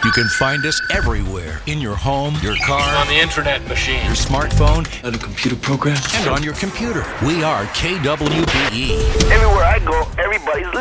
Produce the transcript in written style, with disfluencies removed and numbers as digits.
You can find us everywhere, in your home, your car, on the internet machine, your smartphone, on a computer program, and on your computer. We are KWBE. Everywhere I go, everybody's